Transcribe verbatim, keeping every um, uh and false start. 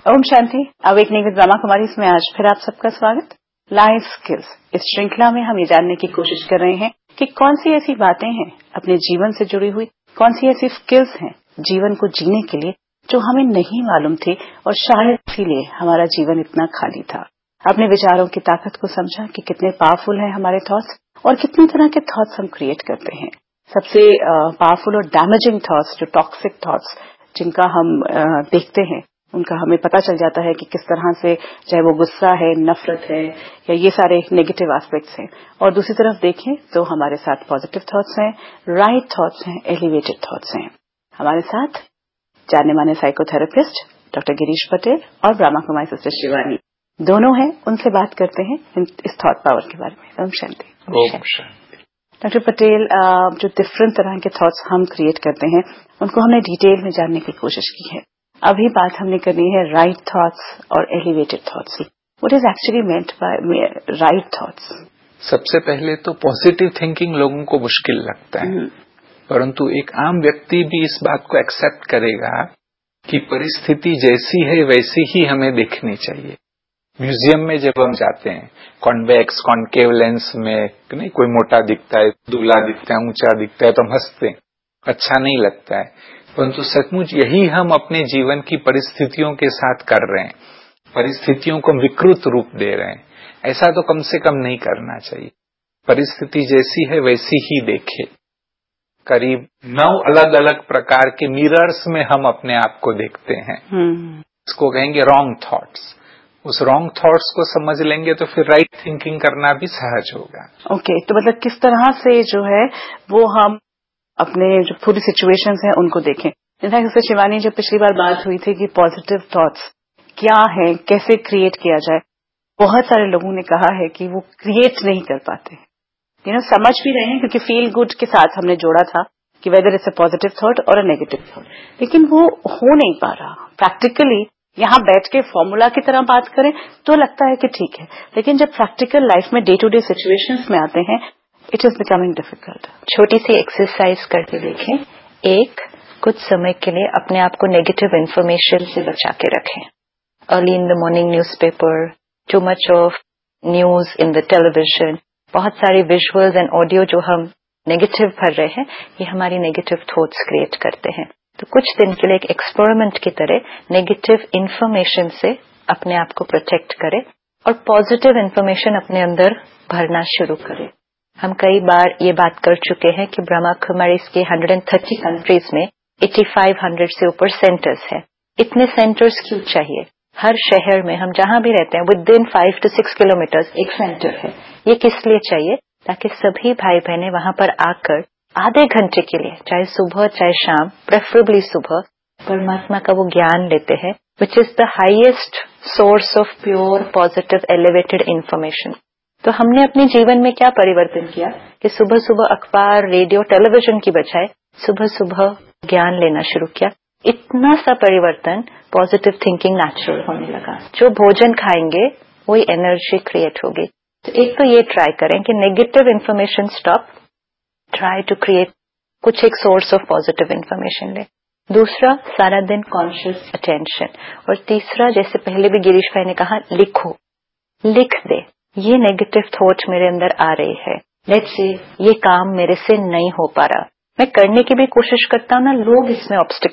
Om Shanti. Awakening with Brahma Kumari में आज फिर आप सबका स्वागत। लाइफ स्किल्स इस श्रृंखला में हम ये जानने की कोशिश कर रहे हैं कि कौन सी ऐसी बातें हैं अपने जीवन से जुड़ी हुई, कौन सी ऐसी स्किल्स हैं जीवन को जीने के लिए जो हमें नहीं मालूम थी और शायद इसीलिए हमारा जीवन इतना खाली था। अपने विचारों की ताकत को समझा कि कितने पावरफुल हैं हमारे थॉट्स और कितनी तरह के थॉट्स हम क्रिएट करते हैं। सबसे पावरफुल और डैमेजिंग थॉट्स, जो टॉक्सिक थॉट्स जिनका हम uh, देखते हैं, उनका हमें पता चल जाता है कि किस तरह से, चाहे वो गुस्सा है, नफरत है या ये सारे नेगेटिव एस्पेक्ट्स हैं। और दूसरी तरफ देखें तो हमारे साथ पॉजिटिव थॉट्स हैं, राइट थॉट्स हैं, एलिवेटेड थॉट्स हैं। हमारे साथ जाने माने साइकोथेरेपिस्ट डॉक्टर गिरीश पटेल और ब्रह्मा कुमारी सिस्टर शिवानी दोनों हैं। उनसे बात करते हैं इस थॉट पावर के बारे में। ओम शांति। डॉक्टर पटेल, जो डिफरेंट तरह के थॉट्स हम क्रिएट करते हैं उनको हमने डिटेल में जानने की कोशिश की है। अभी बात हमने करनी है राइट थॉट्स और elevated thoughts. What is actually meant by right thoughts? सबसे पहले तो पॉजिटिव थिंकिंग लोगों को मुश्किल लगता है, hmm. परंतु एक आम व्यक्ति भी इस बात को एक्सेप्ट करेगा कि परिस्थिति जैसी है वैसी ही हमें देखनी चाहिए। म्यूजियम में जब हम जाते हैं, कॉन्वेक्स कॉन्केव लेंस में नहीं, कोई मोटा दिखता है, दुबला दिखता है, ऊंचा दिखता है तो हम हंसते हैं, अच्छा नहीं लगता है। परंतु सचमुच यही हम अपने जीवन की परिस्थितियों के साथ कर रहे हैं, परिस्थितियों को विकृत रूप दे रहे हैं। ऐसा तो कम से कम नहीं करना चाहिए। परिस्थिति जैसी है वैसी ही देखे। करीब नौ अलग अलग प्रकार के मिरर्स में हम अपने आप को देखते हैं। hmm. इसको कहेंगे रॉन्ग थॉट्स। उस रॉन्ग थॉट्स को समझ लेंगे तो फिर राइट right थिंकिंग करना भी सहज होगा। ओके okay, तो मतलब किस तरह से जो है वो हम अपने जो पूरी सिचुएशंस हैं उनको देखें। जैसे शिवानी, जब पिछली बार बात हुई थी कि पॉजिटिव थॉट्स क्या है, कैसे क्रिएट किया जाए, बहुत सारे लोगों ने कहा है कि वो क्रिएट नहीं कर पाते। यू नो, समझ भी रहे हैं क्योंकि फील गुड के साथ हमने जोड़ा था कि whether it's a positive thought और अ नेगेटिव थॉट, लेकिन वो हो नहीं पा रहा। प्रैक्टिकली यहाँ बैठ के फॉर्मूला की तरह बात करें तो लगता है कि ठीक है, लेकिन जब प्रैक्टिकल लाइफ में डे टू डे सिचुएशंस में आते हैं, इट इज बिकमिंग डिफिकल्ट। छोटी सी एक्सरसाइज करके देखें। एक, कुछ समय के लिए अपने आप को नेगेटिव इन्फॉर्मेशन से बचा के रखें। Early in the morning newspaper, too much of news in the television, बहुत सारी विजुअल्स एंड ऑडियो जो हम नेगेटिव भर रहे हैं, ये हमारी नेगेटिव थॉट्स क्रिएट करते हैं। तो कुछ दिन के लिए एक एक्सपेरिमेंट की तरह नेगेटिव इन्फॉर्मेशन से अपने आप को प्रोटेक्ट करें और पॉजिटिव इन्फॉर्मेशन अपने अंदर भरना शुरू करें। हम कई बार ये बात कर चुके हैं कि ब्रह्मा कुमारीज के एक सौ तीस कंट्रीज में पचासी सौ से ऊपर सेंटर्स हैं। इतने सेंटर्स क्यों चाहिए? हर शहर में हम जहां भी रहते हैं with in five to six kilometres एक सेंटर है। ये किस लिए चाहिए? ताकि सभी भाई बहनें वहां पर आकर आधे घंटे के लिए, चाहे सुबह चाहे शाम, प्रेफरेबली सुबह, परमात्मा का वो ज्ञान लेते हैं, which is the highest source of pure positive elevated information. तो हमने अपने जीवन में क्या परिवर्तन किया कि सुबह सुबह अखबार, रेडियो, टेलीविजन की बजाय सुबह सुबह ज्ञान लेना शुरू किया। इतना सा परिवर्तन, पॉजिटिव थिंकिंग नेचुरल होने लगा। जो भोजन खाएंगे वही एनर्जी क्रिएट होगी। तो एक तो ये ट्राई करें कि negative information stop, try to create कुछ एक सोर्स ऑफ पॉजिटिव इन्फॉर्मेशन ले। दूसरा, सारा दिन कॉन्शियस अटेंशन। और तीसरा, जैसे पहले भी गिरीश भाई ने कहा, लिखो, लिख दे ये नेगेटिव थॉट मेरे अंदर आ रही है। लेट्स से ये काम मेरे से नहीं हो पा रहा, मैं करने की भी कोशिश करता हूँ ना, लोग इसमें ऑब्स्टिकल